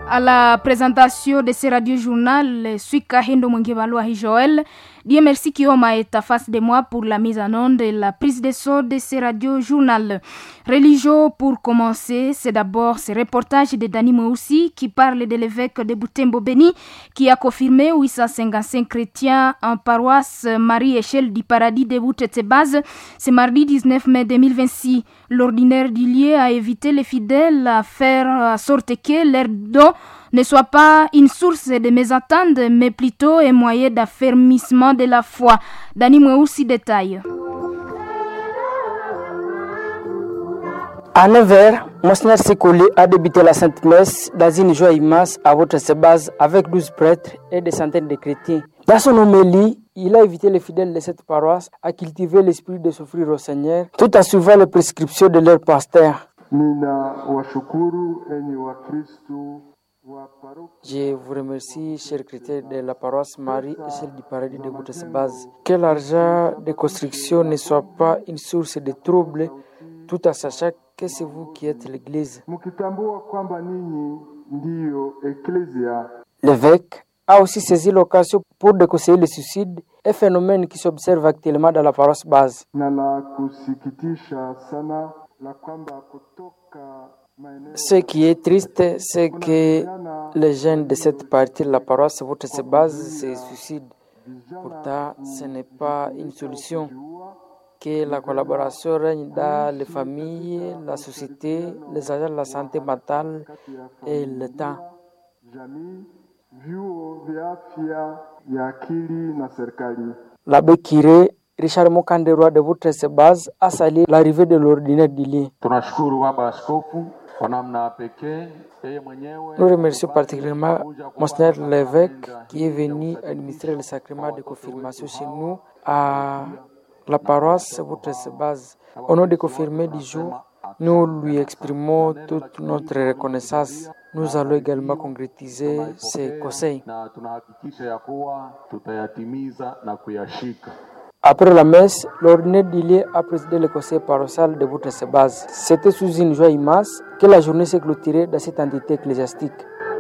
À la présentation de ce radio-journal, Suika Hendo Mwengevalwa Joël. Dieu merci Kioma est à face de moi pour la mise en onde et la prise de son de ce radio-journal. Religieux pour commencer, c'est d'abord ce reportage de Dani Moussi qui parle de l'évêque de Butembo Beni qui a confirmé 855 chrétiens en paroisse Marie-Échelle du Paradis de Boutetsebaz ce mardi 19 mai 2026. L'ordinaire du lieu a évité les fidèles à faire en sorte que leur don ne soit pas une source de mésentente, mais plutôt un moyen d'affermissement de la foi. Dani Moussi détaille. À 9h, Monseigneur Sekolé a débuté la Sainte Messe dans une joie immense à Boutetsebaz avec 12 prêtres et des centaines de chrétiens. Dans son homélie, il a invité les fidèles de cette paroisse à cultiver l'esprit de s'offrir au Seigneur tout en suivant les prescriptions de leur pasteur. Je vous remercie, chers chrétiens de la paroisse Marie et celle du Paradis de Boutetsebaz. Que l'argent de construction ne soit pas une source de troubles, tout en sachant que c'est vous qui êtes l'Église. L'évêque a aussi saisi l'occasion pour déconseiller le suicide, un phénomène qui s'observe actuellement dans la paroisse base. Ce qui est triste, c'est que les jeunes de cette partie de la paroisse Boutetsebaz se suicident. Pourtant, ce n'est pas une solution. Que la collaboration règne dans les familles, la société, les agents de la santé mentale et l'État. L'abbé Kiré Richard Mokanderwa de Boutetsebaz a salué l'arrivée de l'ordinaire d'Ili. Nous remercions particulièrement Monseigneur l'évêque qui est venu administrer le sacrement de confirmation chez nous à la paroisse Boutetsebaz. Au nom des confirmés du jour, nous lui exprimons toute notre reconnaissance. Nous allons également concrétiser ces conseils. Après la messe, l'ordinaire d'Ili a présidé le conseil paroissial de Boutetsebaz. C'était sous une joie immense que la journée s'est clôturée dans cette entité ecclésiastique.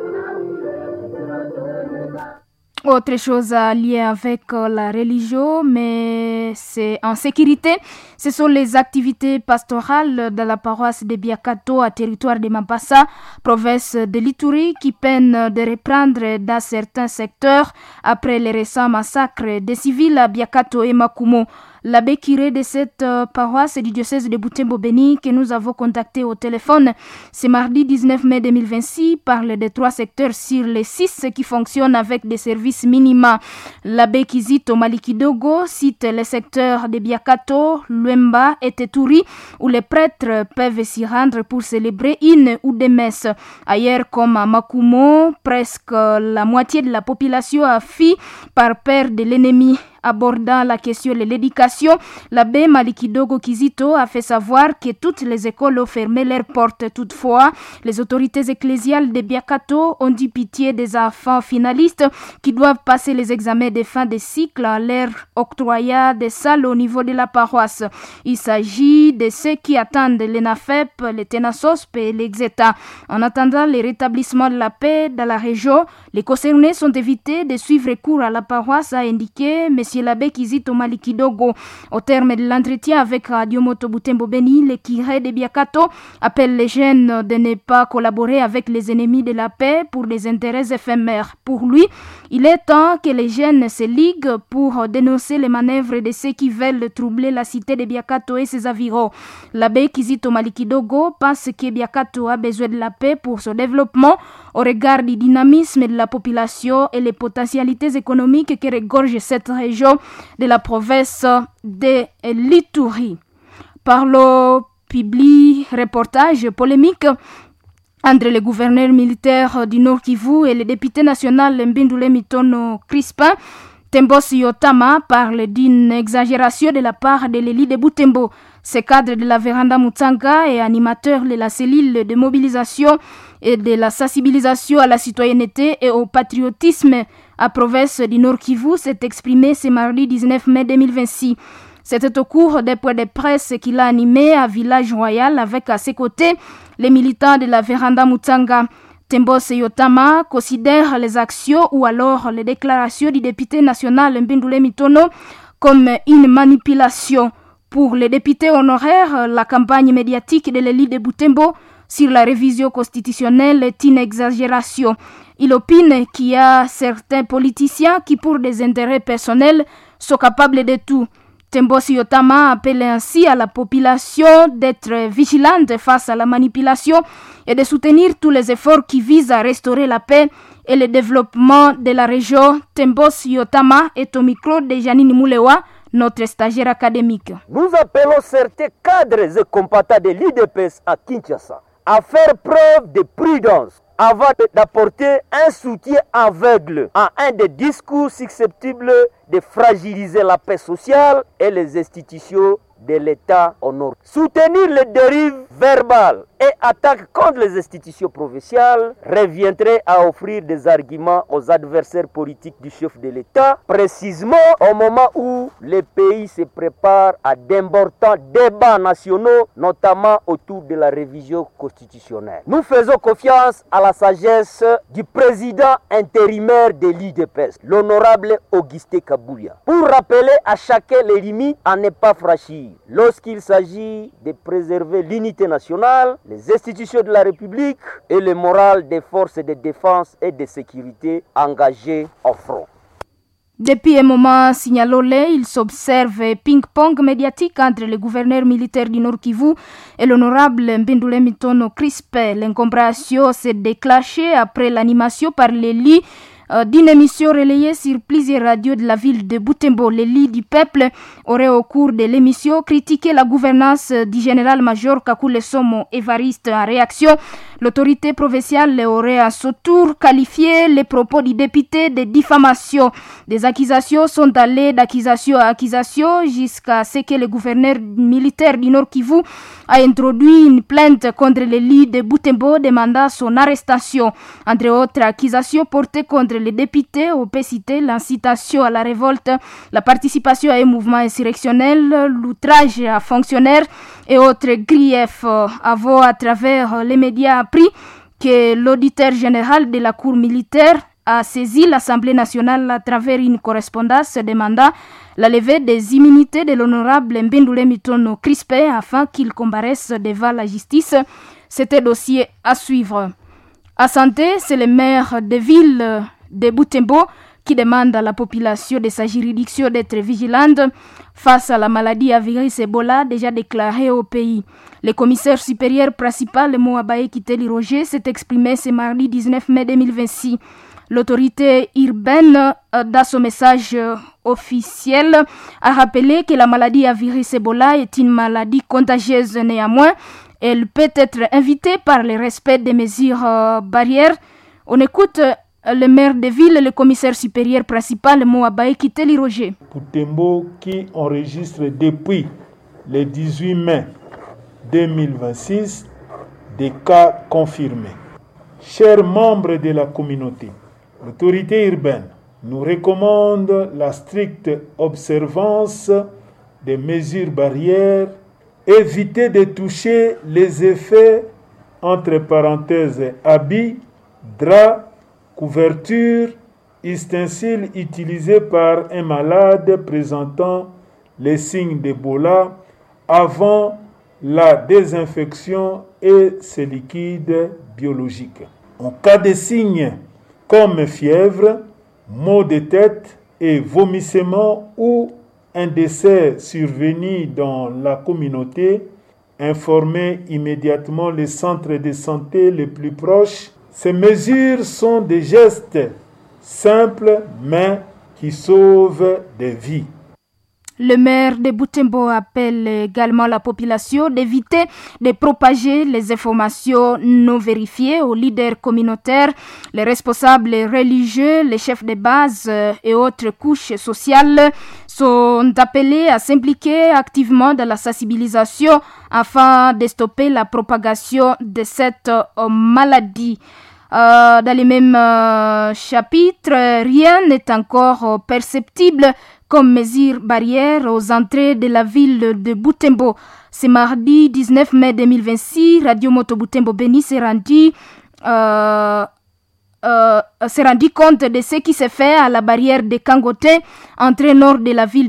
Autre chose liée avec la religion, mais c'est en sécurité. Ce sont les activités pastorales de la paroisse de Biakato à territoire de Mambasa, province de l'Ituri, qui peinent de reprendre dans certains secteurs après les récents massacres des civils à Biakato et Makumo. L'abbé curé de cette paroisse du diocèse de Butembo Beni que nous avons contacté au téléphone ce mardi 19 mai 2026 parle de 3 secteurs sur les 6 qui fonctionnent avec des services minima. L'abbé Kizito Malikidogo cite les secteurs de Biakato, Luemba et Teturi où les prêtres peuvent s'y rendre pour célébrer une ou des messes. Ailleurs comme à Makumo, presque la moitié de la population a fui par peur de l'ennemi. Abordant la question de l'éducation, l'abbé Malikidogo Kizito a fait savoir que toutes les écoles ont fermé leurs portes. Toutefois, les autorités ecclésiales de Biakato ont dit pitié des enfants finalistes qui doivent passer les examens de fin de cycle à leur octroyant des salles au niveau de la paroisse. Il s'agit de ceux qui attendent l'ENAFEP, les TENASOSP et l'EXETA. En attendant le rétablissement de la paix dans la région, les concernés sont invités de suivre cours à la paroisse, a indiqué M. l'abbé Kizito Malikidogo. Au terme de l'entretien avec Radio Moto Butembo Beni, le curé de Biakato appelle les jeunes de ne pas collaborer avec les ennemis de la paix pour des intérêts éphémères. Pour lui, il est temps que les jeunes se liguent pour dénoncer les manœuvres de ceux qui veulent troubler la cité de Biakato et ses environs. L'abbé Kizito Malikidogo pense que Biakato a besoin de la paix pour son développement au regard du dynamisme de la population et les potentialités économiques que regorge cette région de la province de l'Ituri. Par le public reportage polémique entre le gouverneur militaire du Nord Kivu et le député national Mbindule Mitono Crispin, Tembos Yotama parle d'une exagération de la part de l'élite de Butembo. Ce cadre de la Véranda Mutsanga et animateur de la cellule de mobilisation et de la sensibilisation à la citoyenneté et au patriotisme à province du Nord Kivu s'est exprimé ce mardi 19 mai 2026. C'était au cours des points de presse qu'il a animé à Village Royal avec à ses côtés les militants de la Véranda Mutsanga. Tembose Yotama considère les actions ou alors les déclarations du député national Mbindule Mitono comme une manipulation. Pour les députés honoraires, la campagne médiatique de l'élite de Butembo sur la révision constitutionnelle est une exagération. Il opine qu'il y a certains politiciens qui, pour des intérêts personnels, sont capables de tout. Tembose Yotama appelle ainsi à la population d'être vigilante face à la manipulation et de soutenir tous les efforts qui visent à restaurer la paix et le développement de la région. Tembose Yotama est au micro de Janine Moulewa, notre stagiaire académique. Nous appelons certains cadres et combattants de l'UDPS à Kinshasa à faire preuve de prudence avant d'apporter un soutien aveugle à un des discours susceptibles de fragiliser la paix sociale et les institutions de l'État au nord. Soutenir les dérives verbales et attaques contre les institutions provinciales reviendrait à offrir des arguments aux adversaires politiques du chef de l'État, précisément au moment où le pays se prépare à d'importants débats nationaux, notamment autour de la révision constitutionnelle. Nous faisons confiance à la sagesse du président intérimaire de l'UDPS, l'honorable Augustin Kabouya, pour rappeler à chacun les limites à ne pas franchir lorsqu'il s'agit de préserver l'unité nationale, les institutions de la République et le moral des forces de défense et de sécurité engagées au front. Depuis un moment signalé, il s'observe ping-pong médiatique entre le gouverneur militaire du Nord Kivu et l'honorable Mbindule Mitono Crispin. L'incompréhension s'est déclenchée après l'animation par l'élite d'une émission relayée sur plusieurs radios de la ville de Butembo. L'élite du peuple aurait au cours de l'émission critiqué la gouvernance du général-major Kakule Somo Évariste. En réaction, l'autorité provinciale aurait à son tour qualifié les propos du député de diffamation. Des accusations sont allées d'accusation à accusation jusqu'à ce que le gouverneur militaire du Nord Kivu a introduit une plainte contre l'élite de Butembo demandant son arrestation. Entre autres accusations portées contre les députés ont cité l'incitation à la révolte, la participation à un mouvement insurrectionnel, l'outrage à fonctionnaires et autres griefs. Avons à travers les médias appris que l'auditeur général de la Cour militaire a saisi l'Assemblée nationale à travers une correspondance demandant la levée des immunités de l'honorable Mbindule Mitono Crispin afin qu'il comparaisse devant la justice. C'était dossier à suivre. À santé, c'est le maire de ville de Butembo qui demande à la population de sa juridiction d'être vigilante face à la maladie à virus Ebola déjà déclarée au pays. Le commissaire supérieur principal, Moabaye Kiteli Roger, s'est exprimé ce mardi 19 mai 2026. L'autorité urbaine, dans son message officiel, a rappelé que la maladie à virus Ebola est une maladie contagieuse. Néanmoins, elle peut être évitée par le respect des mesures barrières. On écoute le maire de ville, le commissaire supérieur principal, Moabaye Kiteli Roger. Butembo qui enregistre depuis le 18 mai 2026 des cas confirmés. Chers membres de la communauté, l'autorité urbaine nous recommande la stricte observance des mesures barrières, éviter de toucher les effets, entre parenthèses, habits, draps, couverture, ustensiles utilisés par un malade présentant les signes d'Ebola avant la désinfection et ses liquides biologiques. En cas de signes comme fièvre, maux de tête et vomissements ou un décès survenu dans la communauté, informez immédiatement les centres de santé les plus proches. Ces mesures sont des gestes simples mais qui sauvent des vies. Le maire de Butembo appelle également la population d'éviter de propager les informations non vérifiées aux leaders communautaires, les responsables religieux, les chefs de base et autres couches sociales sont appelés à s'impliquer activement dans la sensibilisation afin de stopper la propagation de cette maladie. Dans les mêmes chapitres, rien n'est encore perceptible comme mesure barrière aux entrées de la ville de Butembo. Ce mardi 19 mai 2026, Radio Moto Butembo Beni s'est rendu s'est rendu compte de ce qui s'est fait à la barrière de Kangote, entrée nord de la ville